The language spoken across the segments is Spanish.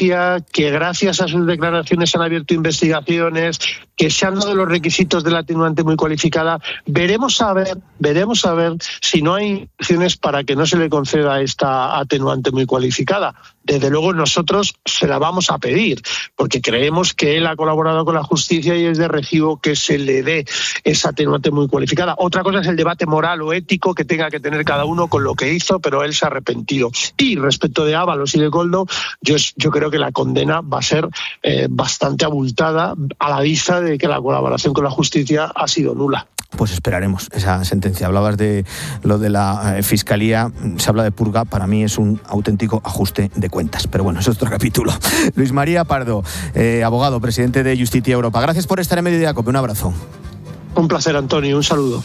justicia, que gracias a sus declaraciones se han abierto investigaciones, que se han dado los requisitos de la atenuante muy cualificada. Veremos a ver si no hay acciones para que no se le conceda esta atenuante muy cualificada. Desde luego nosotros se la vamos a pedir, porque creemos que él ha colaborado con la justicia y es de recibo que se le dé esa atenuante muy cualificada. Otra cosa es el debate moral o ético que tenga que tener cada uno con lo que hizo, pero él se ha arrepentido. Y respecto de Ábalos y de Koldo, yo creo que la condena va a ser bastante abultada a la vista de que la colaboración con la justicia ha sido nula. Pues esperaremos esa sentencia. Hablabas de lo de la Fiscalía, se habla de purga, para mí es un auténtico ajuste de cuentas. Pero bueno, eso es otro capítulo. Luis María Pardo, abogado, presidente de Justitia Europa. Gracias por estar en Mediodía Cope. Un abrazo. Un placer, Antonio. Un saludo.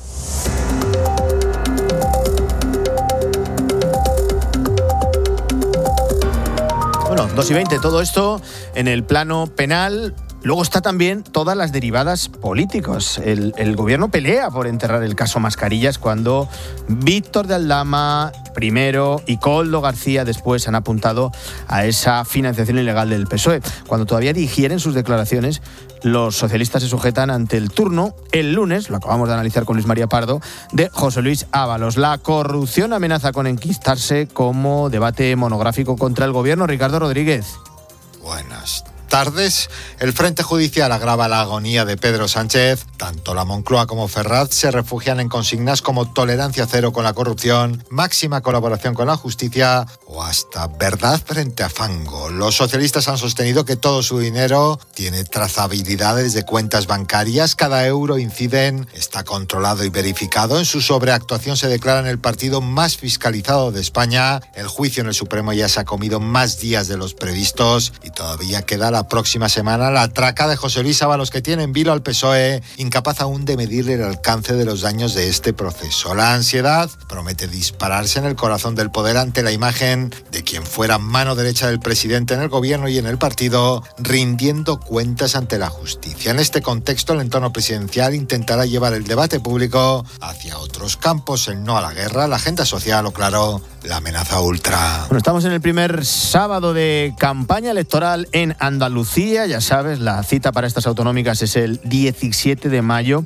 Bueno, 2:20, todo esto en el plano penal. Luego está también todas las derivadas políticas. El gobierno pelea por enterrar el caso Mascarillas cuando Víctor de Aldama primero y Koldo García después han apuntado a esa financiación ilegal del PSOE. Cuando todavía digieren sus declaraciones, los socialistas se sujetan ante el turno, el lunes, lo acabamos de analizar con Luis María Pardo, de José Luis Ábalos. La corrupción amenaza con enquistarse como debate monográfico contra el gobierno. Ricardo Rodríguez. Buenas tardes. El Frente Judicial agrava la agonía de Pedro Sánchez. Tanto la Moncloa como Ferraz se refugian en consignas como tolerancia cero con la corrupción, máxima colaboración con la justicia o hasta verdad frente a fango. Los socialistas han sostenido que todo su dinero tiene trazabilidad desde cuentas bancarias. Cada euro inciden, está controlado y verificado. En su sobreactuación se declaran el partido más fiscalizado de España. El juicio en el Supremo ya se ha comido más días de los previstos y todavía queda la próxima semana la traca de José Luis Ábalos, que tiene en vilo al PSOE, incapaz aún de medir el alcance de los daños de este proceso. La ansiedad promete dispararse en el corazón del poder ante la imagen de quien fuera mano derecha del presidente en el gobierno y en el partido, rindiendo cuentas ante la justicia. En este contexto, el entorno presidencial intentará llevar el debate público hacia otros campos: el no a la guerra, la agenda social o, claro, la amenaza ultra. Bueno, estamos en el primer sábado de campaña electoral en Andalucía. Ya sabes, la cita para estas autonómicas es el 17 de mayo,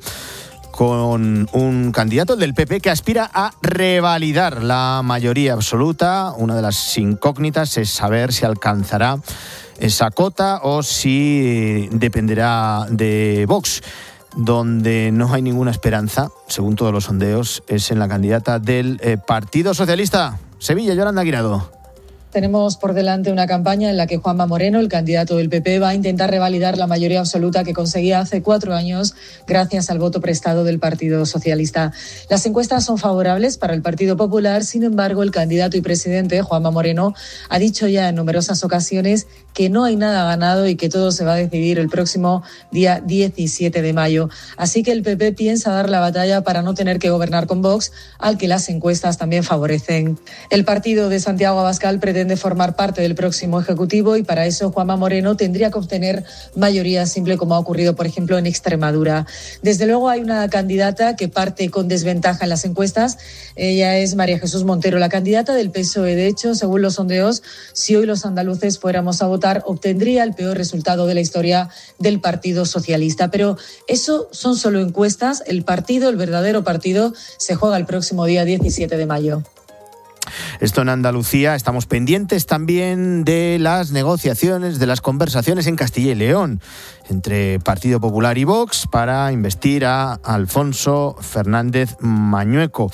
con un candidato, el del PP, que aspira a revalidar la mayoría absoluta. Una de las incógnitas es saber si alcanzará esa cota o si dependerá de Vox. Donde no hay ninguna esperanza, según todos los sondeos, es en la candidata del Partido Socialista. Sevilla, Yolanda Guirado. Tenemos por delante una campaña en la que Juanma Moreno, el candidato del PP, va a intentar revalidar la mayoría absoluta que conseguía hace 4 años gracias al voto prestado del Partido Socialista. Las encuestas son favorables para el Partido Popular. Sin embargo, el candidato y presidente, Juanma Moreno, ha dicho ya en numerosas ocasiones que no hay nada ganado y que todo se va a decidir el próximo día 17 de mayo. Así que el PP piensa dar la batalla para no tener que gobernar con Vox, al que las encuestas también favorecen. El partido de Santiago Abascal pretende formar parte del próximo Ejecutivo y para eso Juanma Moreno tendría que obtener mayoría simple, como ha ocurrido, por ejemplo, en Extremadura. Desde luego hay una candidata que parte con desventaja en las encuestas. Ella es María Jesús Montero, la candidata del PSOE. De hecho, según los sondeos, si hoy los andaluces fuéramos a votar, obtendría el peor resultado de la historia del Partido Socialista. Pero eso son solo encuestas. El partido, el verdadero partido, se juega el próximo día 17 de mayo. Esto en Andalucía. Estamos pendientes también de las negociaciones, de las conversaciones en Castilla y León entre Partido Popular y Vox para investir a Alfonso Fernández Mañueco.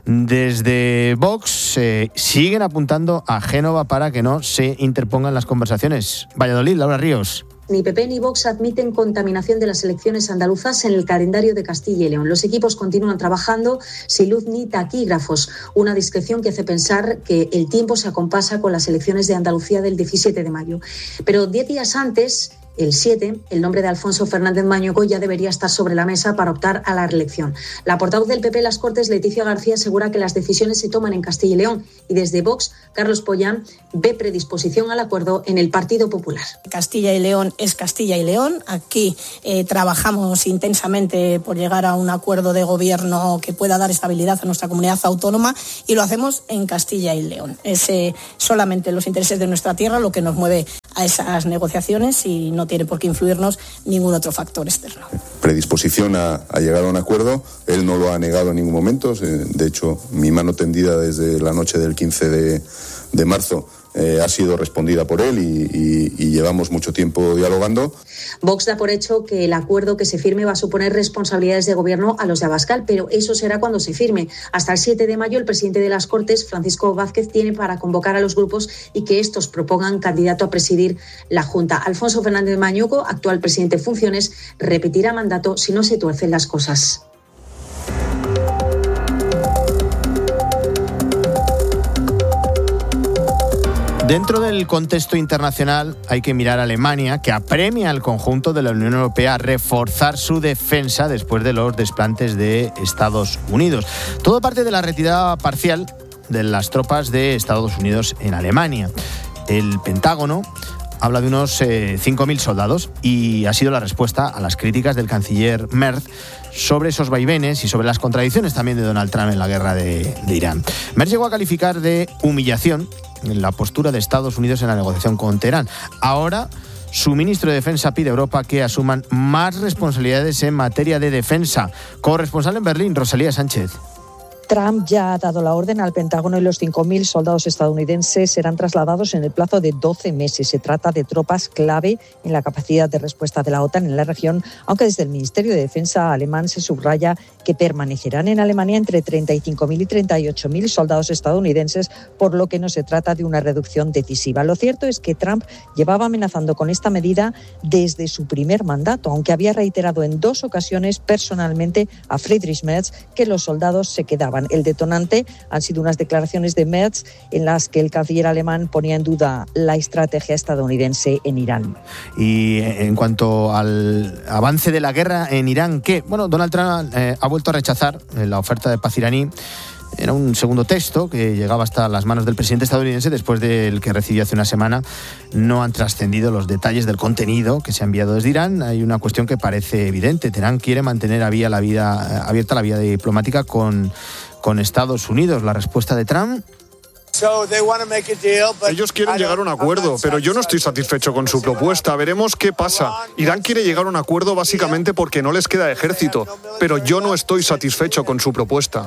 Desde Vox siguen apuntando a Génova para que no se interpongan las conversaciones. Valladolid, Laura Ríos. Ni PP ni Vox admiten contaminación de las elecciones andaluzas en el calendario de Castilla y León. Los equipos continúan trabajando sin luz ni taquígrafos, una discreción que hace pensar que el tiempo se acompasa con las elecciones de Andalucía del 17 de mayo. Pero 10 días antes, el 7, el nombre de Alfonso Fernández Mañueco ya debería estar sobre la mesa para optar a la reelección. La portavoz del PP en las Cortes, Leticia García, asegura que las decisiones se toman en Castilla y León y desde Vox, Carlos Pollán ve predisposición al acuerdo en el Partido Popular. Castilla y León es Castilla y León. Aquí trabajamos intensamente por llegar a un acuerdo de gobierno que pueda dar estabilidad a nuestra comunidad autónoma y lo hacemos en Castilla y León. Es solamente los intereses de nuestra tierra lo que nos mueve a esas negociaciones y no tiene por qué influirnos ningún otro factor externo. Predisposición a llegar a un acuerdo, él no lo ha negado en ningún momento, de hecho mi mano tendida desde la noche del 15 de marzo ha sido respondida por él y llevamos mucho tiempo dialogando. Vox da por hecho que el acuerdo que se firme va a suponer responsabilidades de gobierno a los de Abascal, pero eso será cuando se firme. Hasta el 7 de mayo el presidente de las Cortes, Francisco Vázquez, tiene para convocar a los grupos y que estos propongan candidato a presidir la Junta. Alfonso Fernández Mañuco, actual presidente en funciones, repetirá mandato si no se tuercen las cosas. Dentro del contexto internacional hay que mirar a Alemania, que apremia al conjunto de la Unión Europea a reforzar su defensa después de los desplantes de Estados Unidos. Todo parte de la retirada parcial de las tropas de Estados Unidos en Alemania. El Pentágono habla de unos 5.000 soldados y ha sido la respuesta a las críticas del canciller Merz sobre esos vaivenes y sobre las contradicciones también de Donald Trump en la guerra de Irán. Merz llegó a calificar de humillación la postura de Estados Unidos en la negociación con Teherán. Ahora, su ministro de Defensa pide a Europa que asuman más responsabilidades en materia de defensa. Corresponsal en Berlín, Rosalía Sánchez. Trump ya ha dado la orden al Pentágono y los 5.000 soldados estadounidenses serán trasladados en el plazo de 12 meses. Se trata de tropas clave en la capacidad de respuesta de la OTAN en la región, aunque desde el Ministerio de Defensa alemán se subraya que permanecerán en Alemania entre 35.000 y 38.000 soldados estadounidenses, por lo que no se trata de una reducción decisiva. Lo cierto es que Trump llevaba amenazando con esta medida desde su primer mandato, aunque había reiterado en 2 ocasiones personalmente a Friedrich Merz que los soldados se quedaban. El detonante han sido unas declaraciones de Merz en las que el canciller alemán ponía en duda la estrategia estadounidense en Irán. Y en cuanto al avance de la guerra en Irán, ¿qué? Bueno, Donald Trump ha vuelto a rechazar la oferta de paz iraní. Era un segundo texto que llegaba hasta las manos del presidente estadounidense después del que recibió hace una semana. No han trascendido los detalles del contenido que se ha enviado desde Irán. Hay una cuestión que parece evidente. Teherán quiere mantener abierta la vía diplomática con Estados Unidos. La respuesta de Trump: ellos quieren llegar a un acuerdo, pero yo no estoy satisfecho con su propuesta. Veremos qué pasa. Irán quiere llegar a un acuerdo básicamente porque no les queda ejército, pero yo no estoy satisfecho con su propuesta.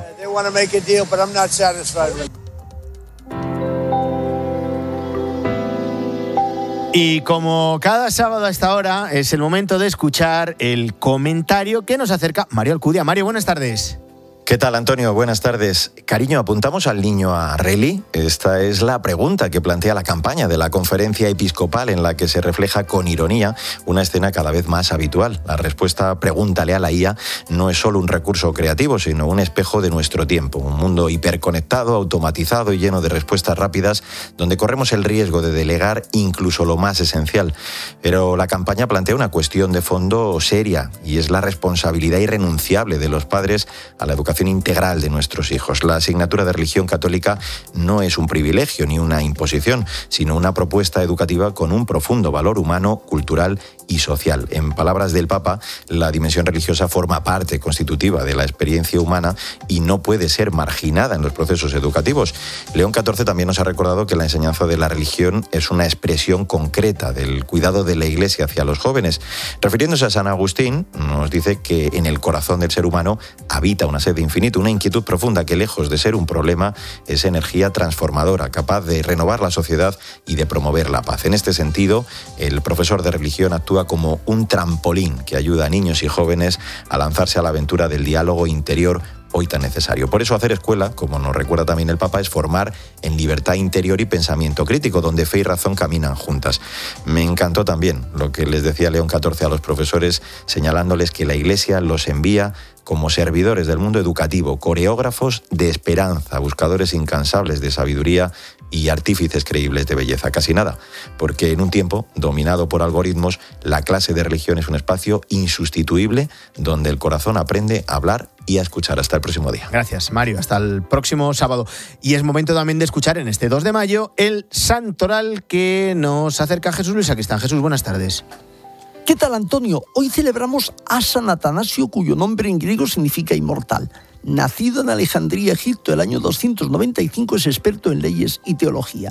Y como cada sábado a esta hora, es el momento de escuchar el comentario que nos acerca Mario Alcudia. Mario, buenas tardes. ¿Qué tal, Antonio? Buenas tardes. Cariño, ¿apuntamos al niño a Reli? Esta es la pregunta que plantea la campaña de la conferencia episcopal, en la que se refleja con ironía una escena cada vez más habitual. La respuesta "pregúntale a la IA" no es solo un recurso creativo, sino un espejo de nuestro tiempo. Un mundo hiperconectado, automatizado y lleno de respuestas rápidas, donde corremos el riesgo de delegar incluso lo más esencial. Pero la campaña plantea una cuestión de fondo seria, y es la responsabilidad irrenunciable de los padres a la educación integral de nuestros hijos. La asignatura de religión católica no es un privilegio ni una imposición, sino una propuesta educativa con un profundo valor humano, cultural y social. En palabras del Papa, la dimensión religiosa forma parte constitutiva de la experiencia humana y no puede ser marginada en los procesos educativos. León XIV también nos ha recordado que la enseñanza de la religión es una expresión concreta del cuidado de la Iglesia hacia los jóvenes. Refiriéndose a San Agustín, nos dice que en el corazón del ser humano habita una sed de infinito, una inquietud profunda que, lejos de ser un problema, es energía transformadora, capaz de renovar la sociedad y de promover la paz. En este sentido, el profesor de religión actúa como un trampolín que ayuda a niños y jóvenes a lanzarse a la aventura del diálogo interior, hoy tan necesario. Por eso hacer escuela, como nos recuerda también el Papa, es formar en libertad interior y pensamiento crítico, donde fe y razón caminan juntas. Me encantó también lo que les decía León XIV a los profesores, señalándoles que la Iglesia los envía como servidores del mundo educativo, coreógrafos de esperanza, buscadores incansables de sabiduría y artífices creíbles de belleza. Casi nada, porque en un tiempo dominado por algoritmos, la clase de religión es un espacio insustituible donde el corazón aprende a hablar y a escuchar. Hasta el próximo día. Gracias, Mario. Hasta el próximo sábado. Y es momento también de escuchar en este 2 de mayo el santoral que nos acerca Jesús Luis Sacristán. Jesús, buenas tardes. ¿Qué tal, Antonio? Hoy celebramos a San Atanasio, cuyo nombre en griego significa inmortal. Nacido en Alejandría, Egipto, el año 295, es experto en leyes y teología.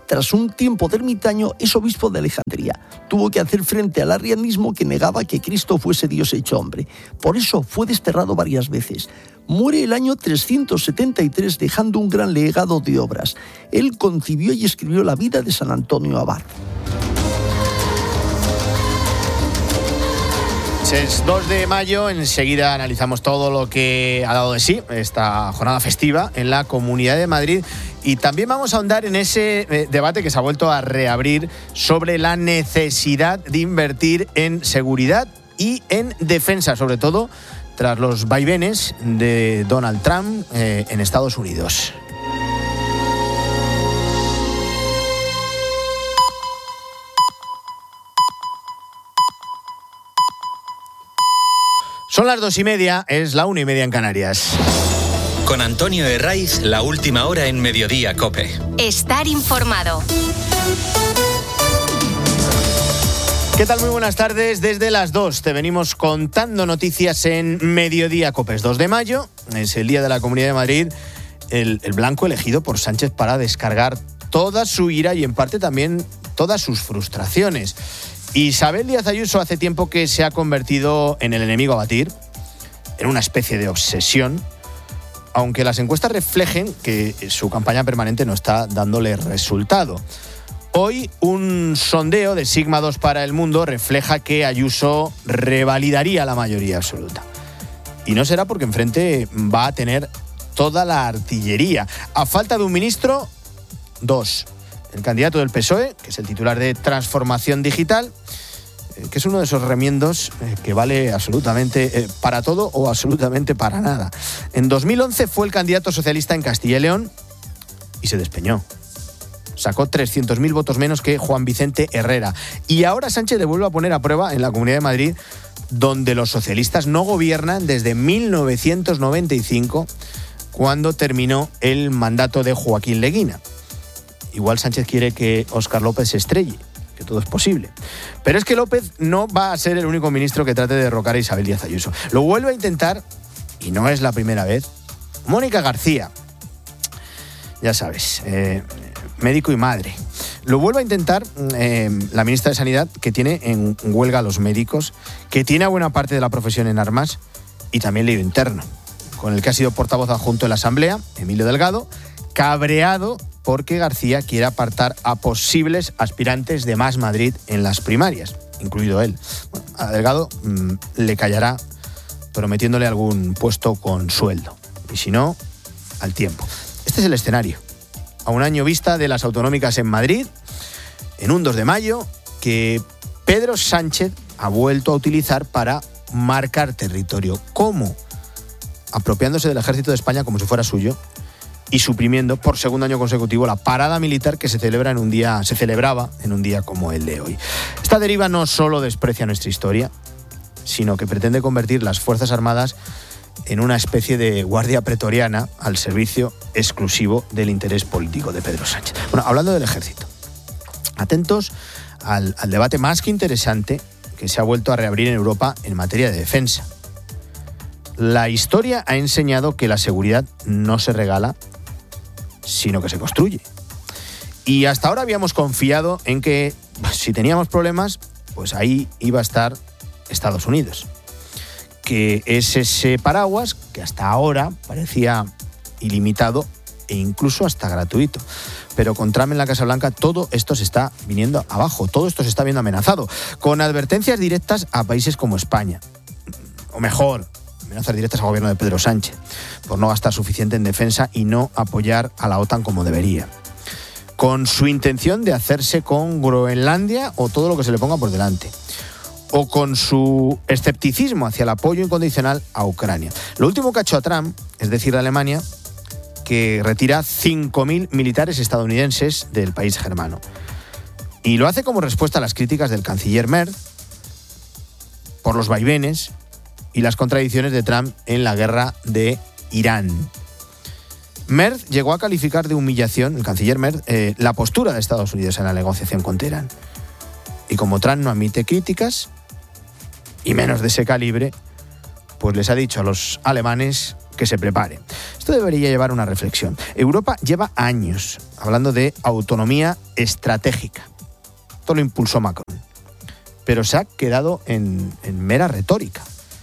tras un tiempo de ermitaño, es obispo de Alejandría. Tuvo que hacer frente al arrianismo que negaba que Cristo fuese Dios hecho hombre. Por eso fue desterrado varias veces. Muere el año 373 dejando un gran legado de obras. Él concibió y escribió la vida de San Antonio Abad. Es 2 de mayo, enseguida analizamos todo lo que ha dado de sí esta jornada festiva en la Comunidad de Madrid y también vamos a ahondar en ese debate que se ha vuelto a reabrir sobre la necesidad de invertir en seguridad y en defensa, sobre todo tras los vaivenes de Donald Trump en Estados Unidos. Son las 2:30, es la 1:30 en Canarias. Con Antonio Herraiz, la última hora en Mediodía COPE. Estar informado. ¿Qué tal? Muy buenas tardes. Desde las 2 te venimos contando noticias en Mediodía COPE. Es 2 de mayo, es el Día de la Comunidad de Madrid, el blanco elegido por Sánchez para descargar toda su ira y en parte también todas sus frustraciones. Isabel Díaz Ayuso hace tiempo que se ha convertido en el enemigo a batir, en una especie de obsesión, aunque las encuestas reflejen que su campaña permanente no está dándole resultado. Hoy un sondeo de Sigma 2 para El Mundo refleja que Ayuso revalidaría la mayoría absoluta. Y no será porque enfrente va a tener toda la artillería. A falta de un ministro, 2. El candidato del PSOE, que es el titular de Transformación Digital, que es uno de esos remiendos que vale absolutamente para todo o absolutamente para nada. En 2011 fue el candidato socialista en Castilla y León y se despeñó. Sacó 300.000 votos menos que Juan Vicente Herrera. Y ahora Sánchez le vuelve a poner a prueba en la Comunidad de Madrid, donde los socialistas no gobiernan desde 1995, cuando terminó el mandato de Joaquín Leguina. Igual Sánchez quiere que Óscar López se estrelle, que todo es posible. Pero es que López no va a ser el único ministro que trate de derrocar a Isabel Díaz Ayuso. Lo vuelve a intentar, y no es la primera vez, Mónica García. Ya sabes, médico y madre. Lo vuelve a intentar la ministra de Sanidad, que tiene en huelga a los médicos, que tiene a buena parte de la profesión en armas, y también lío interno, con el que ha sido portavoz adjunto en la Asamblea, Emilio Delgado, cabreado porque García quiere apartar a posibles aspirantes de Más Madrid en las primarias, incluido él. Bueno, a Delgado le callará prometiéndole algún puesto con sueldo. Y si no, al tiempo. Este es el escenario. A un año vista de las autonómicas en Madrid, en un 2 de mayo, que Pedro Sánchez ha vuelto a utilizar para marcar territorio. ¿Cómo? Apropiándose del Ejército de España como si fuera suyo, y suprimiendo por segundo año consecutivo la parada militar que se celebraba en un día como el de hoy. Esta deriva no solo desprecia nuestra historia, sino que pretende convertir las Fuerzas Armadas en una especie de guardia pretoriana al servicio exclusivo del interés político de Pedro Sánchez. Bueno, hablando del ejército, atentos al debate más que interesante que se ha vuelto a reabrir en Europa en materia de defensa. La historia ha enseñado que la seguridad no se regala, sino que se construye. Y hasta ahora habíamos confiado en que si teníamos problemas, pues ahí iba a estar Estados Unidos, que es ese paraguas que hasta ahora parecía ilimitado e incluso hasta gratuito. Pero con Trump en la Casa Blanca todo esto se está viniendo abajo, todo esto se está viendo amenazado, con advertencias directas a países como España, o mejor, amenazas directas al gobierno de Pedro Sánchez, por no gastar suficiente en defensa y no apoyar a la OTAN como debería, con su intención de hacerse con Groenlandia o todo lo que se le ponga por delante, o con su escepticismo hacia el apoyo incondicional a Ucrania. Lo último que ha hecho a Trump, es decir, a Alemania, que retira 5.000 militares estadounidenses del país germano. Y lo hace como respuesta a las críticas del canciller Merz por los vaivenes y las contradicciones de Trump en la guerra de Irán. Merz llegó a calificar de humillación, el canciller Merz, la postura de Estados Unidos en la negociación con Teherán. Y como Trump no admite críticas, y menos de ese calibre, pues les ha dicho a los alemanes que se prepare. Esto debería llevar una reflexión. Europa lleva años hablando de autonomía estratégica. Esto lo impulsó Macron, pero se ha quedado en mera retórica.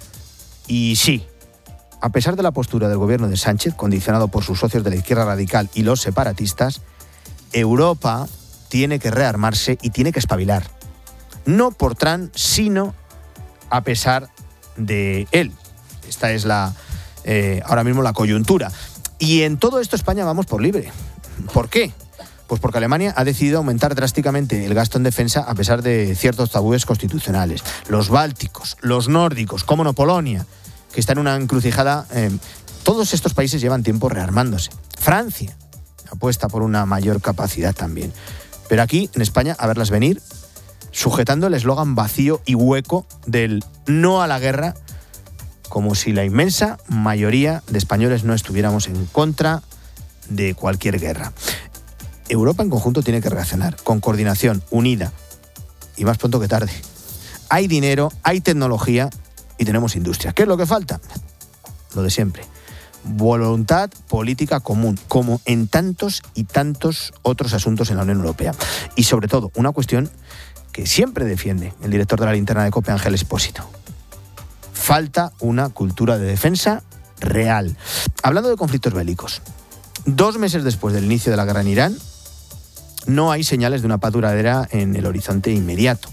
Y sí, a pesar de la postura del gobierno de Sánchez, condicionado por sus socios de la izquierda radical y los separatistas, Europa tiene que rearmarse y tiene que espabilar. No por Trump, sino a pesar de él. Esta es ahora mismo la coyuntura. Y en todo esto España vamos por libre. ¿Por qué? Pues porque Alemania ha decidido aumentar drásticamente el gasto en defensa a pesar de ciertos tabúes constitucionales. Los bálticos, los nórdicos, cómo no Polonia, que está en una encrucijada. Todos estos países llevan tiempo rearmándose. Francia apuesta por una mayor capacidad también. Pero aquí, en España, a verlas venir, sujetando el eslogan vacío y hueco del no a la guerra, como si la inmensa mayoría de españoles no estuviéramos en contra de cualquier guerra. Europa en conjunto tiene que reaccionar, con coordinación, unida, y más pronto que tarde. Hay dinero, hay tecnología y tenemos industria. ¿Qué es lo que falta? Lo de siempre. Voluntad política común, como en tantos y tantos otros asuntos en la Unión Europea. Y sobre todo, una cuestión que siempre defiende el director de la linterna de COPE, Ángel Expósito. Falta una cultura de defensa real. Hablando de conflictos bélicos, 2 meses después del inicio de la guerra en Irán, no hay señales de una paz duradera en el horizonte inmediato.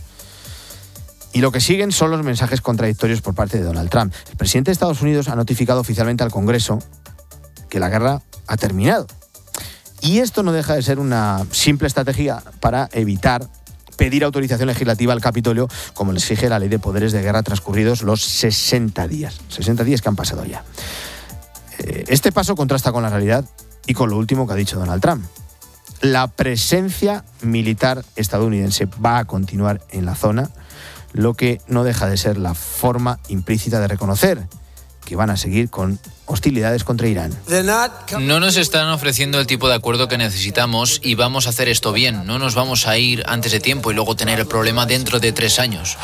Y lo que siguen son los mensajes contradictorios por parte de Donald Trump. El presidente de Estados Unidos ha notificado oficialmente al Congreso que la guerra ha terminado. Y esto no deja de ser una simple estrategia para evitar pedir autorización legislativa al Capitolio, como les exige la Ley de Poderes de Guerra transcurridos los 60 días. 60 días que han pasado ya. Este paso contrasta con la realidad y con lo último que ha dicho Donald Trump. La presencia militar estadounidense va a continuar en la zona, lo que no deja de ser la forma implícita de reconocer que van a seguir con hostilidades contra Irán. No nos están ofreciendo el tipo de acuerdo que necesitamos y vamos a hacer esto bien. No nos vamos a ir antes de tiempo y luego tener el problema dentro de 3 años.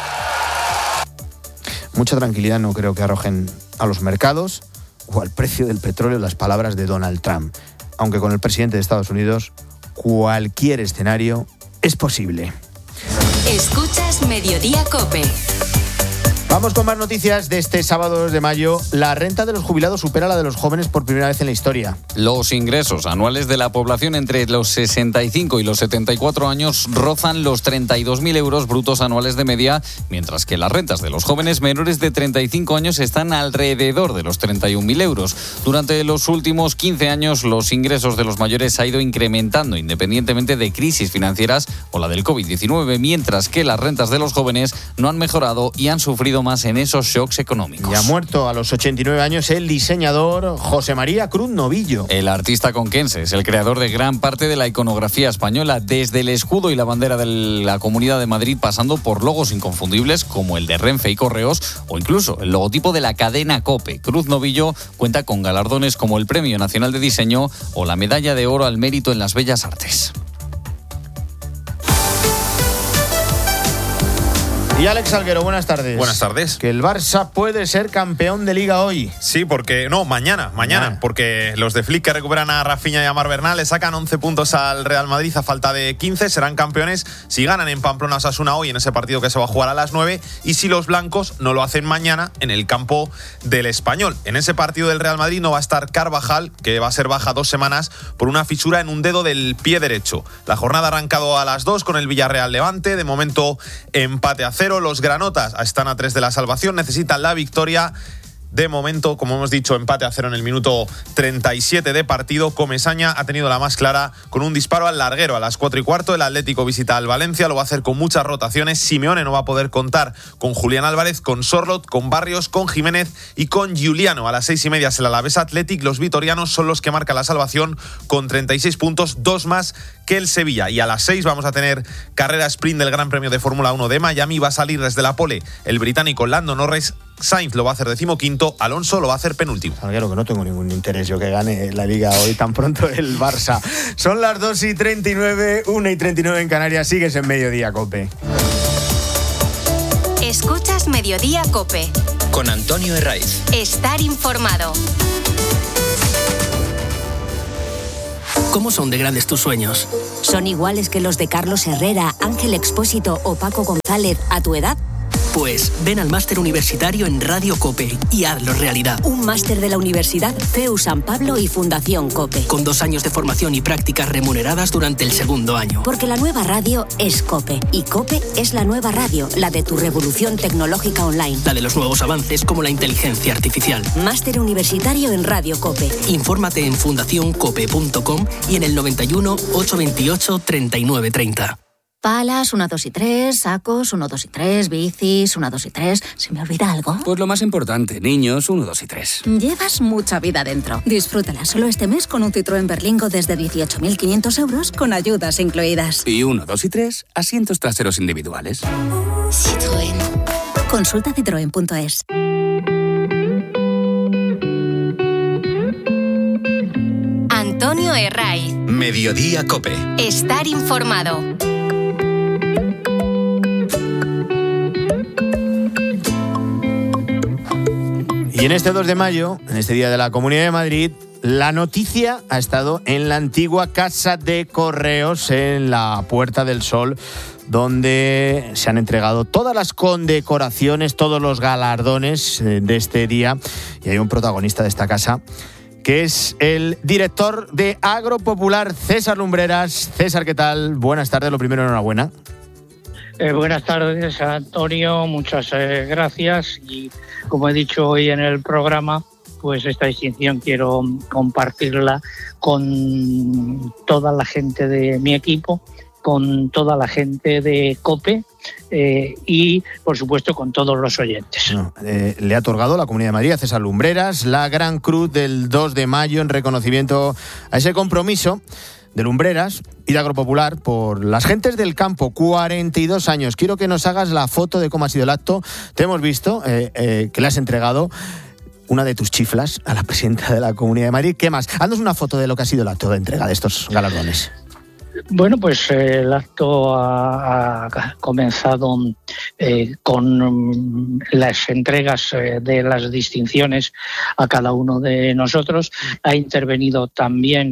Mucha tranquilidad no creo que arrojen a los mercados o al precio del petróleo las palabras de Donald Trump. Aunque con el presidente de Estados Unidos cualquier escenario es posible. Escuchas Mediodía COPE. Vamos con más noticias de este sábado 2 de mayo. La renta de los jubilados supera la de los jóvenes por primera vez en la historia. Los ingresos anuales de la población entre los 65 y los 74 años rozan los 32.000 euros brutos anuales de media, mientras que las rentas de los jóvenes menores de 35 años están alrededor de los 31.000 euros. Durante los últimos 15 años, los ingresos de los mayores se ha ido incrementando independientemente de crisis financieras o la del COVID-19, mientras que las rentas de los jóvenes no han mejorado y han sufrido más en esos shocks económicos. Y ha muerto a los 89 años el diseñador José María Cruz Novillo. El artista conquense es el creador de gran parte de la iconografía española, desde el escudo y la bandera de la Comunidad de Madrid, pasando por logos inconfundibles como el de Renfe y Correos o incluso el logotipo de la cadena COPE. Cruz Novillo cuenta con galardones como el Premio Nacional de Diseño o la Medalla de Oro al Mérito en las Bellas Artes. Y Alex Salguero, buenas tardes. Buenas tardes. Que el Barça puede ser campeón de Liga hoy. Sí, porque... No, mañana, porque los de Flick, que recuperan a Rafinha y a Mar Bernal, le sacan 11 puntos al Real Madrid a falta de 15, serán campeones si ganan en Pamplona Osasuna hoy en ese partido que se va a jugar a las 9 y si los blancos no lo hacen mañana en el campo del Español. En ese partido del Real Madrid no va a estar Carvajal, que va a ser baja 2 semanas por una fisura en un dedo del pie derecho. La jornada ha arrancado a las 2 con el Villarreal Levante, de momento empate a 0. Los granotas están a 3 de la salvación, necesitan la victoria. De momento, como hemos dicho, empate a 0 en el minuto 37 de partido. Comesaña ha tenido la más clara con un disparo al larguero a las 4:15. El Atlético visita al Valencia, lo va a hacer con muchas rotaciones. Simeone no va a poder contar con Julián Álvarez, con Sorloth, con Barrios, con Jiménez y con Giuliano. A las 6:30 es el Alavés Athletic. Los vitorianos son los que marcan la salvación con 36 puntos, 2 más que el Sevilla. Y a las 6 vamos a tener carrera sprint del Gran Premio de Fórmula 1 de Miami. Va a salir desde la pole el británico Lando Norris. Sainz lo va a hacer 15º, Alonso lo va a hacer penúltimo. Salguero, que no tengo ningún interés yo que gane la Liga hoy tan pronto el Barça. Son las 2:39, 1:39 en Canarias. Sigues en Mediodía COPE. Escuchas Mediodía COPE. Con Antonio Herraiz. Estar informado. ¿Cómo son de grandes tus sueños? ¿Son iguales que los de Carlos Herrera, Ángel Expósito o Paco González a tu edad? Pues ven al máster universitario en Radio COPE y hazlo realidad. Un máster de la Universidad CEU San Pablo y Fundación COPE. Con 2 años de formación y prácticas remuneradas durante el segundo año. Porque la nueva radio es COPE. Y COPE es la nueva radio, la de tu revolución tecnológica online. La de los nuevos avances como la inteligencia artificial. Máster universitario en Radio COPE. Infórmate en fundacioncope.com y en el 91 828 3930. Palas, 1, 2 y 3, sacos, 1, 2 y 3, bicis, 1, 2 y 3. ¿Se me olvida algo? Pues lo más importante, niños, 1, 2 y 3. Llevas mucha vida dentro. Disfrútala solo este mes con un Citroën Berlingo desde 18.500 euros con ayudas incluidas. Y 1, 2 y 3, asientos traseros individuales. Citroën. Consulta citroen.es. Antonio Herraiz. Mediodía COPE. Estar informado. Y en este 2 de mayo, en este Día de la Comunidad de Madrid, la noticia ha estado en la antigua Casa de Correos, en la Puerta del Sol, donde se han entregado todas las condecoraciones, todos los galardones de este día. Y hay un protagonista de esta casa, que es el director de Agropopular, César Lumbreras. César, ¿qué tal? Buenas tardes, lo primero, enhorabuena. Buenas tardes, Antonio, muchas gracias. Y como he dicho hoy en el programa, pues esta distinción quiero compartirla con toda la gente de mi equipo, con toda la gente de COPE y, por supuesto, con todos los oyentes. Le ha otorgado la Comunidad de Madrid a César Lumbreras la Gran Cruz del 2 de mayo en reconocimiento a ese compromiso de Lumbreras y de Agropopular por las gentes del campo. 42 años. Quiero que nos hagas la foto de cómo ha sido el acto. Te hemos visto que le has entregado una de tus chiflas a la presidenta de la Comunidad de Madrid. ¿Qué más? Haznos una foto de lo que ha sido el acto de entrega de estos galardones. Bueno, pues el acto ha comenzado con las entregas de las distinciones a cada uno de nosotros. Ha intervenido también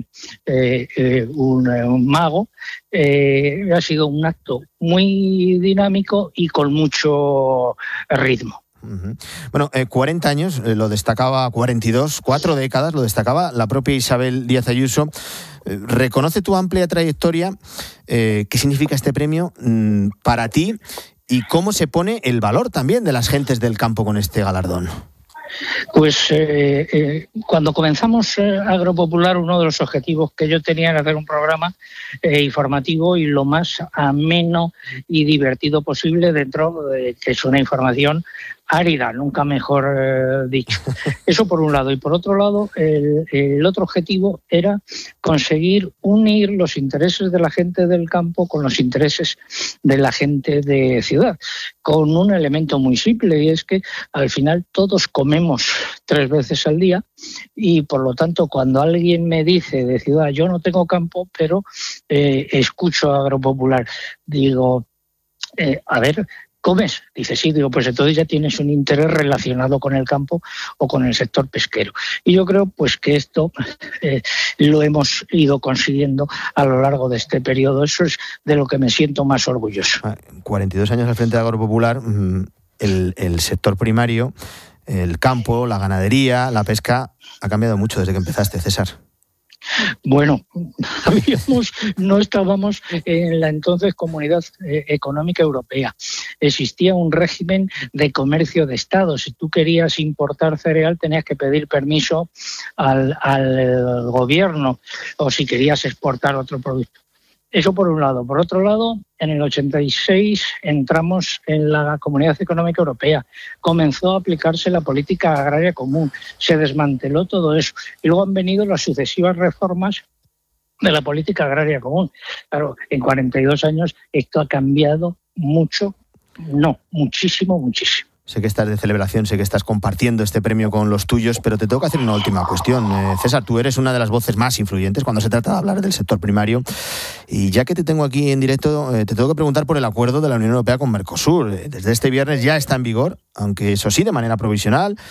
un mago. Ha sido un acto muy dinámico y con mucho ritmo. Bueno, 40 años, lo destacaba, 42, 4 décadas, lo destacaba la propia Isabel Díaz Ayuso. Reconoce tu amplia trayectoria. ¿Qué significa este premio para ti y cómo se pone el valor también de las gentes del campo con este galardón? Pues cuando comenzamos Agropopular, uno de los objetivos que yo tenía era hacer un programa informativo y lo más ameno y divertido posible dentro de que es una información árida, nunca mejor dicho. Eso por un lado. Y por otro lado, el otro objetivo era conseguir unir los intereses de la gente del campo con los intereses de la gente de ciudad, con un elemento muy simple, y es que al final todos comemos 3 veces al día y por lo tanto cuando alguien me dice de ciudad, yo no tengo campo, pero escucho Agropopular, digo, a ver, ¿comes? Dice, sí. Digo, pues entonces ya tienes un interés relacionado con el campo o con el sector pesquero. Y yo creo pues que esto lo hemos ido consiguiendo a lo largo de este periodo. Eso es de lo que me siento más orgulloso. 42 años al frente de Agropopular, el sector primario, el campo, la ganadería, la pesca, ha cambiado mucho desde que empezaste, César. Bueno, no estábamos en la entonces Comunidad Económica Europea. Existía un régimen de comercio de Estado. Si tú querías importar cereal tenías que pedir permiso al gobierno, o si querías exportar otro producto. Eso por un lado. Por otro lado, en el 86 entramos en la Comunidad Económica Europea. Comenzó a aplicarse la política agraria común. Se desmanteló todo eso. Y luego han venido las sucesivas reformas de la política agraria común. Claro, en 42 años esto ha cambiado mucho. No, muchísimo, muchísimo. Sé que estás de celebración, sé que estás compartiendo este premio con los tuyos, pero te tengo que hacer una última cuestión. César, tú eres una de las voces más influyentes cuando se trata de hablar del sector primario. Y ya que te tengo aquí en directo, te tengo que preguntar por el acuerdo de la Unión Europea con Mercosur. Desde este viernes ya está en vigor, aunque eso sí, de manera provisional.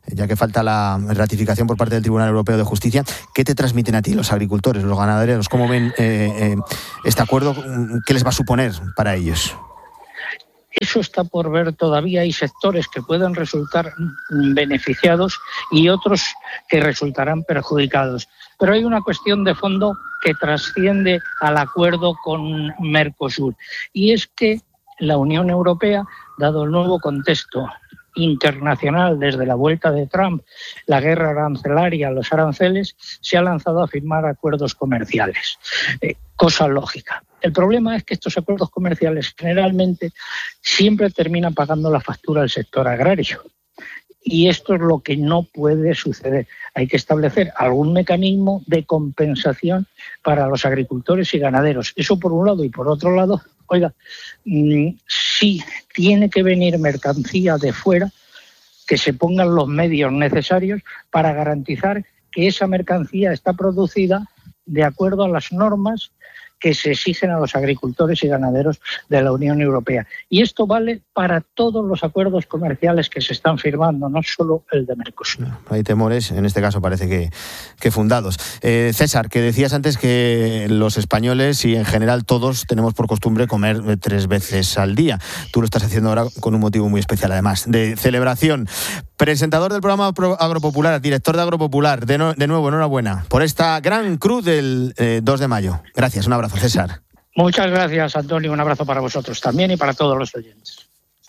ya que falta la ratificación por parte del Tribunal Europeo de Justicia, ¿qué te transmiten a ti los agricultores, los ganaderos? ¿Cómo ven este acuerdo? ¿Qué les va a suponer para ellos? Eso está por ver todavía. Hay sectores que pueden resultar beneficiados y otros que resultarán perjudicados. Pero hay una cuestión de fondo que trasciende al acuerdo con Mercosur. Y es que la Unión Europea, dado el nuevo contexto internacional desde la vuelta de Trump, la guerra arancelaria, los aranceles, se ha lanzado a firmar acuerdos comerciales. Cosa lógica. El problema es que estos acuerdos comerciales generalmente siempre terminan pagando la factura del sector agrario. Y esto es lo que no puede suceder. Hay que establecer algún mecanismo de compensación para los agricultores y ganaderos. Eso por un lado. Y por otro lado, oiga, si tiene que venir mercancía de fuera, que se pongan los medios necesarios para garantizar que esa mercancía está producida de acuerdo a las normas que se exigen a los agricultores y ganaderos de la Unión Europea. Y esto vale para todos los acuerdos comerciales que se están firmando, no solo el de Mercosur. Hay temores, en este caso parece que fundados. César, que decías antes que los españoles y en general todos tenemos por costumbre comer 3 veces al día. Tú lo estás haciendo ahora con un motivo muy especial, además, de celebración. Presentador del programa Agropopular, director de Agropopular, de nuevo, enhorabuena por esta gran cruz del 2 de mayo. Gracias, un abrazo, César. Muchas gracias, Antonio, un abrazo para vosotros también y para todos los oyentes.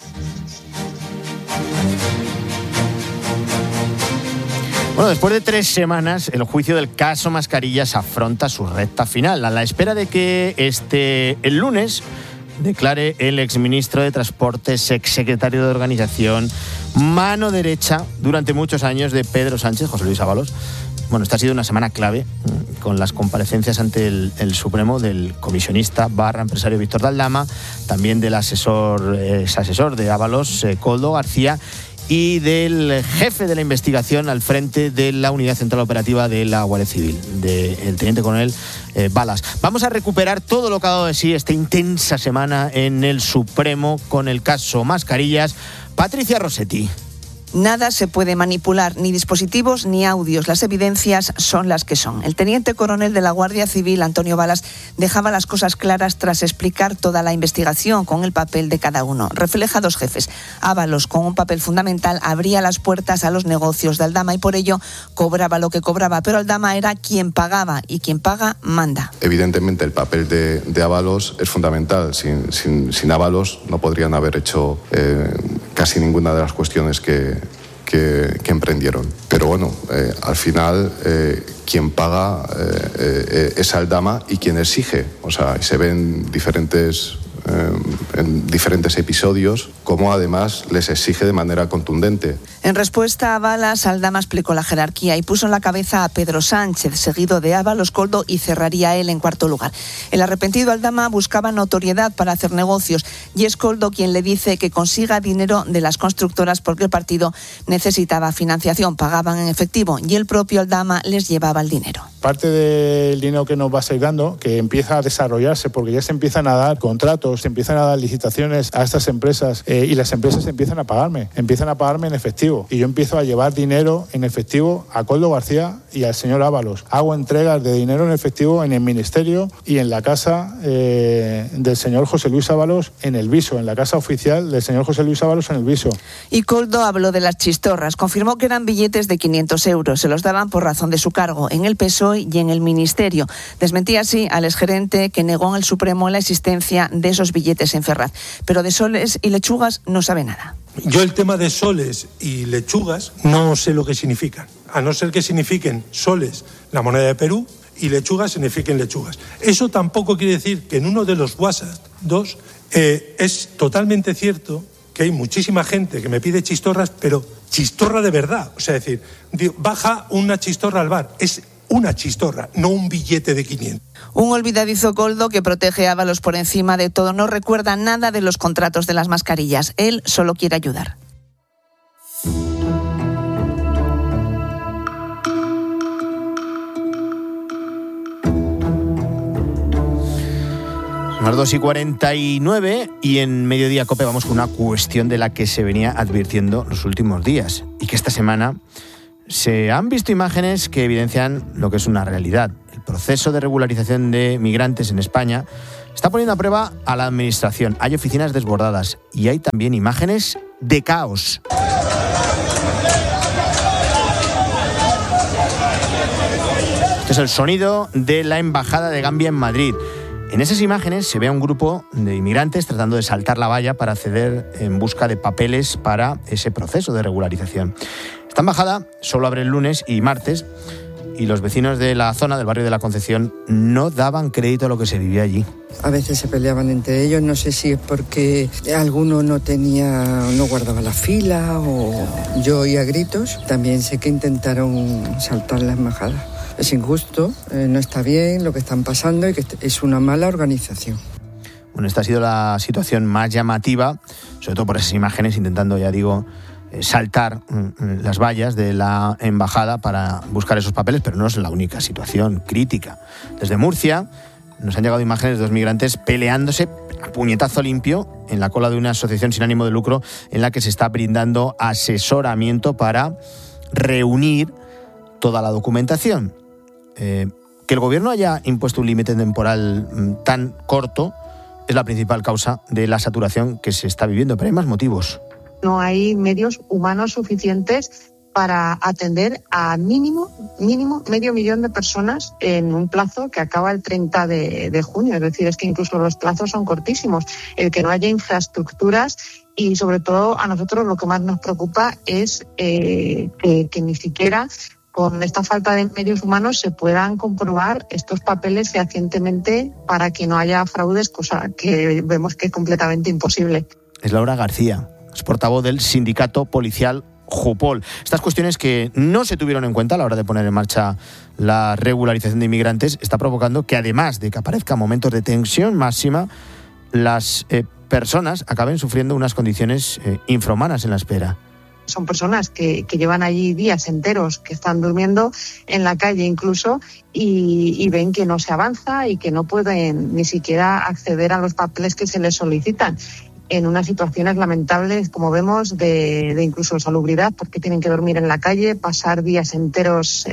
Bueno, después de 3 semanas, el juicio del caso Mascarillas afronta su recta final, a la espera de que el lunes declare el exministro de Transportes, exsecretario de Organización, mano derecha durante muchos años de Pedro Sánchez, José Luis Ábalos. Bueno, esta ha sido una semana clave con las comparecencias ante el Supremo del comisionista / empresario Víctor de Aldama, también del asesor de Ábalos, Koldo García, y del jefe de la investigación al frente de la Unidad Central Operativa de la Guardia Civil, del teniente coronel Balas. Vamos a recuperar todo lo que ha dado de sí esta intensa semana en el Supremo con el caso Mascarillas. Patricia Rossetti. Nada se puede manipular, ni dispositivos ni audios. Las evidencias son las que son. El teniente coronel de la Guardia Civil, Antonio Balas, dejaba las cosas claras tras explicar toda la investigación con el papel de cada uno. Refleja 2 jefes. Ábalos, con un papel fundamental, abría las puertas a los negocios de Aldama y por ello cobraba lo que cobraba. Pero Aldama era quien pagaba y quien paga manda. Evidentemente el papel de Ábalos es fundamental. Sin Ábalos no podrían haber hecho casi ninguna de las cuestiones que emprendieron. Pero bueno, al final quien paga es Aldama y quien exige. O sea, se ven en diferentes episodios cómo además les exige de manera contundente. En respuesta a Balas, Aldama explicó la jerarquía y puso en la cabeza a Pedro Sánchez, seguido de Ábalos, Koldo y cerraría él en 4º lugar. El arrepentido Aldama buscaba notoriedad para hacer negocios y es Koldo quien le dice que consiga dinero de las constructoras porque el partido necesitaba financiación, pagaban en efectivo y el propio Aldama les llevaba el dinero. Parte del dinero que nos va a ir dando, que empieza a desarrollarse porque ya se empiezan a dar contratos, se empiezan a dar licitaciones a estas empresas y las empresas empiezan a pagarme en efectivo. Y yo empiezo a llevar dinero en efectivo a Koldo García y al señor Ábalos. Hago entregas de dinero en efectivo en el ministerio y en la casa del señor José Luis Ábalos en el Viso, en la casa oficial del señor José Luis Ábalos en el Viso. Y Koldo habló de las chistorras, confirmó que eran billetes de 500 euros, se los daban por razón de su cargo en el PSOE y en el ministerio. Desmentía así al exgerente que negó en el Supremo la existencia de esos billetes en Ferraz, pero de soles y lechugas no sabe nada. Yo el tema de soles y lechugas no sé lo que significan, a no ser que signifiquen soles, la moneda de Perú, y lechugas signifiquen lechugas. Eso tampoco quiere decir que en uno de los WhatsApp 2 es totalmente cierto que hay muchísima gente que me pide chistorras, pero chistorra de verdad. O sea, es decir, baja una chistorra al bar, es una chistorra, no un billete de 500. Un olvidadizo Koldo que protege a Ábalos por encima de todo. No recuerda nada de los contratos de las mascarillas. Él solo quiere ayudar. Las 2:49 y en Mediodía COPE vamos con una cuestión de la que se venía advirtiendo los últimos días y que esta semana se han visto imágenes que evidencian lo que es una realidad. El proceso de regularización de migrantes en España está poniendo a prueba a la administración. Hay oficinas desbordadas y hay también imágenes de caos. Este es el sonido de la Embajada de Gambia en Madrid. En esas imágenes se ve a un grupo de inmigrantes tratando de saltar la valla para acceder en busca de papeles para ese proceso de regularización. Esta embajada solo abre el lunes y martes y los vecinos de la zona del barrio de la Concepción no daban crédito a lo que se vivía allí. A veces se peleaban entre ellos, no sé si es porque alguno no guardaba la fila o yo oía gritos. También sé que intentaron saltar la embajada. Es injusto, no está bien lo que están pasando y que es una mala organización. Bueno, esta ha sido la situación más llamativa, sobre todo por esas imágenes intentando, ya digo, saltar las vallas de la embajada para buscar esos papeles, pero no es la única situación crítica. Desde Murcia nos han llegado imágenes de 2 migrantes peleándose a puñetazo limpio en la cola de una asociación sin ánimo de lucro en la que se está brindando asesoramiento para reunir toda la documentación. Que el gobierno haya impuesto un límite temporal tan corto es la principal causa de la saturación que se está viviendo, pero hay más motivos. No hay medios humanos suficientes para atender a mínimo medio millón de personas en un plazo que acaba el 30 de junio. Es decir, es que incluso los plazos son cortísimos. El que no haya infraestructuras y, sobre todo, a nosotros lo que más nos preocupa es que ni siquiera con esta falta de medios humanos se puedan comprobar estos papeles fehacientemente para que no haya fraudes, cosa que vemos que es completamente imposible. Es Laura García, es portavoz del sindicato policial Jupol. Estas cuestiones que no se tuvieron en cuenta a la hora de poner en marcha la regularización de inmigrantes está provocando que, además de que aparezcan momentos de tensión máxima, las personas acaben sufriendo unas condiciones infrahumanas en la espera. Son personas que llevan allí días enteros, que están durmiendo en la calle incluso y ven que no se avanza y que no pueden ni siquiera acceder a los papeles que se les solicitan. En unas situaciones lamentables, como vemos, de incluso salubridad, porque tienen que dormir en la calle, pasar días enteros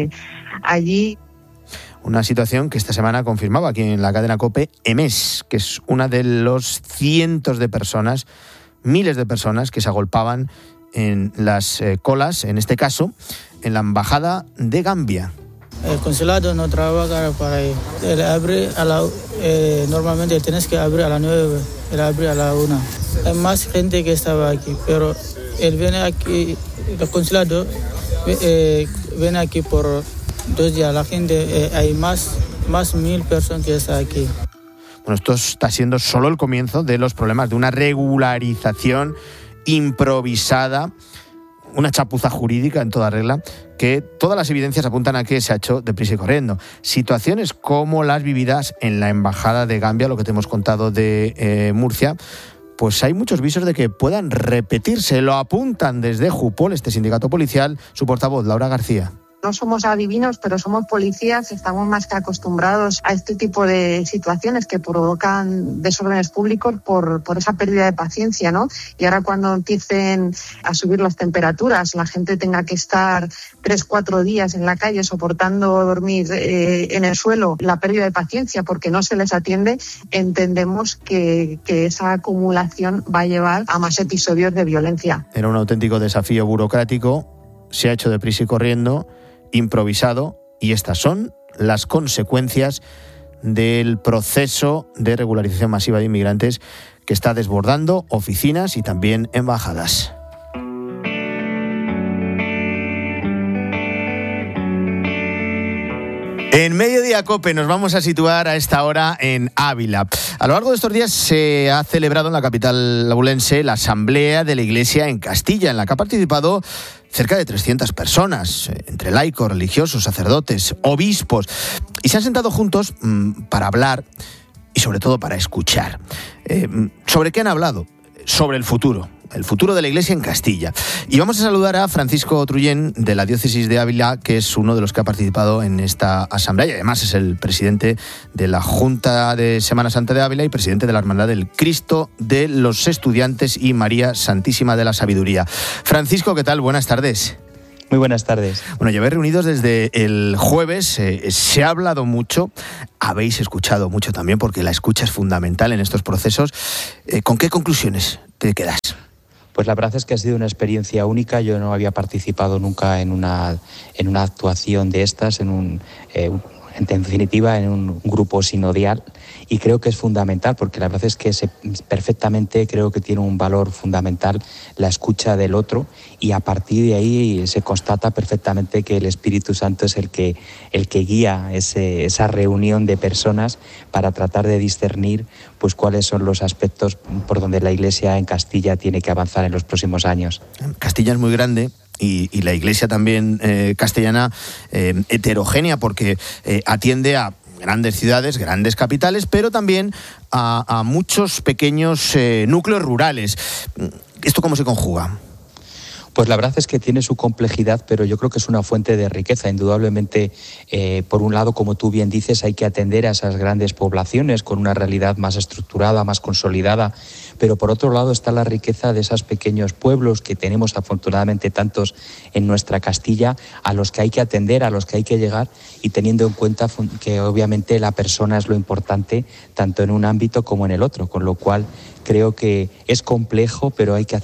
allí. Una situación que esta semana confirmaba aquí en la cadena COPE EMES, que es una de los cientos de personas, miles de personas que se agolpaban en las colas, en este caso, en la Embajada de Gambia. El consulado no trabaja para él. Él abre normalmente tienes que abrir a las 9, él abre a las 1. Hay más gente que estaba aquí, pero él viene aquí, el consulado viene aquí por 2 días. La gente, hay más 1.000 personas que están aquí. Bueno, esto está siendo solo el comienzo de los problemas de una regularización improvisada, una chapuza jurídica en toda regla, que todas las evidencias apuntan a que se ha hecho deprisa y corriendo. Situaciones como las vividas en la Embajada de Gambia, lo que te hemos contado de Murcia, pues hay muchos visos de que puedan repetirse. Lo apuntan desde Jupol, este sindicato policial, su portavoz, Laura García. No somos adivinos, pero somos policías, estamos más que acostumbrados a este tipo de situaciones que provocan desórdenes públicos por esa pérdida de paciencia, ¿no? Y ahora cuando empiecen a subir las temperaturas, la gente tenga que estar 3-4 días en la calle soportando dormir en el suelo, la pérdida de paciencia porque no se les atiende, entendemos que esa acumulación va a llevar a más episodios de violencia. Era un auténtico desafío burocrático, se ha hecho deprisa y corriendo, improvisado, y estas son las consecuencias del proceso de regularización masiva de inmigrantes que está desbordando oficinas y también embajadas. En Mediodía COPE nos vamos a situar a esta hora en Ávila. A lo largo de estos días se ha celebrado en la capital abulense la Asamblea de la Iglesia en Castilla, en la que ha participado cerca de 300 personas, entre laicos, religiosos, sacerdotes, obispos, y se han sentado juntos para hablar y sobre todo para escuchar. ¿Sobre qué han hablado? Sobre el futuro. el futuro de la Iglesia en Castilla. Y vamos a saludar a Francisco Trullén, de la Diócesis de Ávila, que es uno de los que ha participado en esta asamblea y además es el presidente de la Junta de Semana Santa de Ávila y presidente de la Hermandad del Cristo de los Estudiantes y María Santísima de la Sabiduría. Francisco, ¿qué tal? Buenas tardes. Muy buenas tardes. Bueno, lleváis reunidos desde el jueves, se ha hablado mucho, habéis escuchado mucho también, porque la escucha es fundamental en estos procesos. ¿Con qué conclusiones te quedas? Pues la verdad es que ha sido una experiencia única. Yo no había participado nunca en una actuación de estas, en definitiva, en un grupo sinodial, y creo que es fundamental, porque la verdad es que perfectamente creo que tiene un valor fundamental la escucha del otro, y a partir de ahí se constata perfectamente que el Espíritu Santo es el que guía esa reunión de personas para tratar de discernir pues cuáles son los aspectos por donde la Iglesia en Castilla tiene que avanzar en los próximos años. Castilla es muy grande. Y la Iglesia también castellana heterogénea, porque atiende a grandes ciudades, grandes capitales, pero también a muchos pequeños núcleos rurales. ¿Esto cómo se conjuga? Pues la verdad es que tiene su complejidad, pero yo creo que es una fuente de riqueza. Indudablemente, por un lado, como tú bien dices, hay que atender a esas grandes poblaciones con una realidad más estructurada, más consolidada, pero por otro lado está la riqueza de esos pequeños pueblos que tenemos afortunadamente tantos en nuestra Castilla, a los que hay que atender, a los que hay que llegar, y teniendo en cuenta que obviamente la persona es lo importante tanto en un ámbito como en el otro, con lo cual creo que es complejo, pero hay que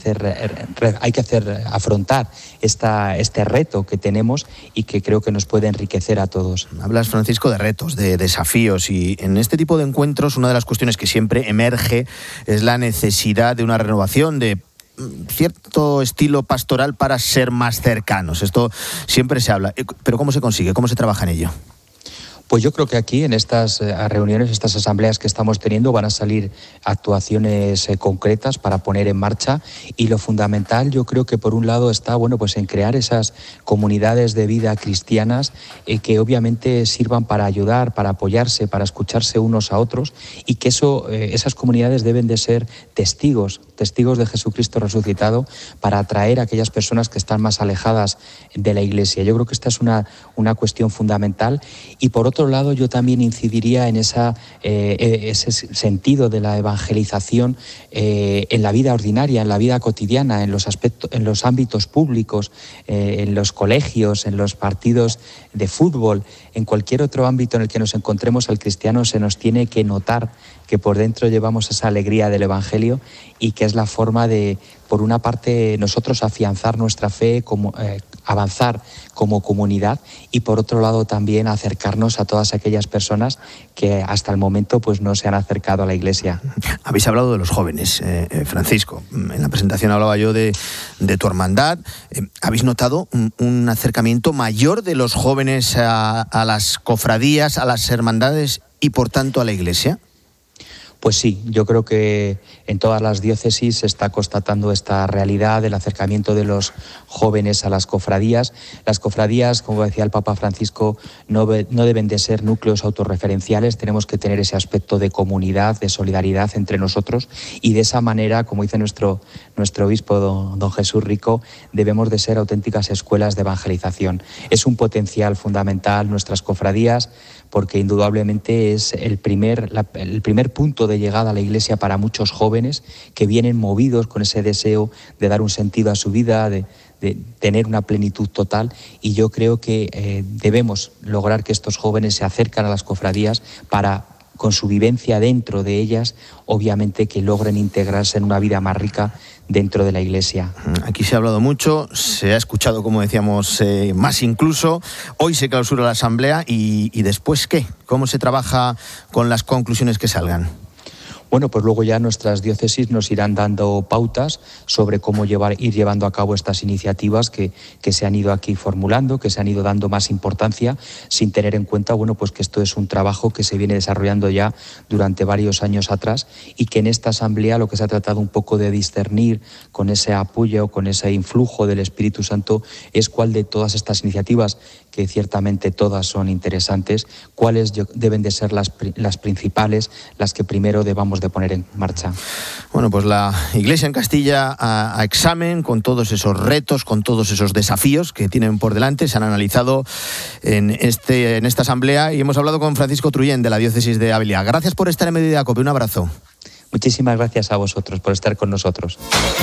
afrontar este reto que tenemos y que creo que nos puede enriquecer a todos. Hablas, Francisco, de retos, de desafíos, y en este tipo de encuentros una de las cuestiones que siempre emerge es la necesidad de una renovación, de cierto estilo pastoral para ser más cercanos. Esto siempre se habla, pero ¿cómo se consigue? ¿Cómo se trabaja en ello? Pues yo creo que aquí en estas reuniones, estas asambleas que estamos teniendo, van a salir actuaciones concretas para poner en marcha, y lo fundamental yo creo que por un lado está pues en crear esas comunidades de vida cristianas que obviamente sirvan para ayudar, para apoyarse, para escucharse unos a otros, y que esas comunidades deben de ser testigos de Jesucristo resucitado, para atraer a aquellas personas que están más alejadas de la Iglesia. Yo creo que esta es una cuestión fundamental, y por otro lado yo también incidiría en ese sentido de la evangelización en la vida ordinaria, en la vida cotidiana, en los ámbitos públicos, en los colegios, en los partidos de fútbol, en cualquier otro ámbito en el que nos encontremos. Al cristiano se nos tiene que notar que por dentro llevamos esa alegría del Evangelio, y que es la forma de, por una parte, nosotros afianzar nuestra fe, avanzar como comunidad, y por otro lado también acercarnos a todas aquellas personas que hasta el momento pues no se han acercado a la Iglesia. Habéis hablado de los jóvenes, Francisco. En la presentación hablaba yo de tu hermandad. ¿Habéis notado un acercamiento mayor de los jóvenes a las cofradías, a las hermandades y por tanto a la Iglesia? Pues sí, yo creo que en todas las diócesis se está constatando esta realidad del acercamiento de los jóvenes a las cofradías. Las cofradías, como decía el Papa Francisco, no deben de ser núcleos autorreferenciales. Tenemos que tener ese aspecto de comunidad, de solidaridad entre nosotros, y de esa manera, como dice nuestro obispo don Jesús Rico, debemos de ser auténticas escuelas de evangelización. Es un potencial fundamental nuestras cofradías, porque indudablemente es el primer punto de llegada a la Iglesia para muchos jóvenes que vienen movidos con ese deseo de dar un sentido a su vida, de tener una plenitud total, y yo creo que debemos lograr que estos jóvenes se acercan a las cofradías para, con su vivencia dentro de ellas, obviamente que logren integrarse en una vida más rica dentro de la Iglesia. Aquí se ha hablado mucho, se ha escuchado, como decíamos, más incluso. Hoy se clausura la asamblea y ¿después qué? ¿Cómo se trabaja con las conclusiones que salgan? Bueno, pues luego ya nuestras diócesis nos irán dando pautas sobre cómo ir llevando a cabo estas iniciativas que se han ido aquí formulando, que se han ido dando más importancia, sin tener en cuenta, pues que esto es un trabajo que se viene desarrollando ya durante varios años atrás, y que en esta asamblea lo que se ha tratado un poco de discernir con ese apoyo, con ese influjo del Espíritu Santo, es cuál de todas estas iniciativas, que ciertamente todas son interesantes, cuáles deben de ser las principales, las que primero debamos acabamos de poner en marcha. Bueno, pues la Iglesia en Castilla a examen con todos esos retos, con todos esos desafíos que tienen por delante. Se han analizado en esta asamblea y hemos hablado con Francisco Trullén de la diócesis de Ávila. Gracias por estar en Mediodía Cope. Un abrazo. Muchísimas gracias a vosotros por estar con nosotros.